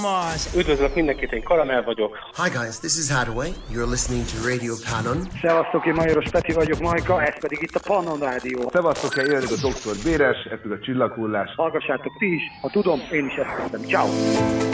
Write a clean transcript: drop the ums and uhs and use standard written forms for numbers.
Üdvözlök mindenkit, én Karamell vagyok. Hi guys, this is Hadaway. You're listening to Radio Pannon. Szevasztok, én Majoros Peti vagyok, Majka, ez pedig itt a Pannon Rádió. Szevasztok, én jönnek a Dr. Béres, ez pedig a Csillaghullás. Hallgassátok ti is, ha tudom, én is ezt tettem. Ciao.